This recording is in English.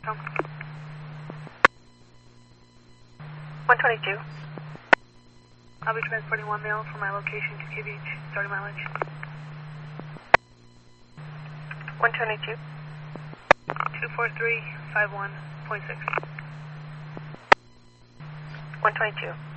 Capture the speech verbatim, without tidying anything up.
one twenty-two. I'll be transporting one male from my location to K B H, starting mileage. one twenty-two. two four three five one point six. one twenty-two.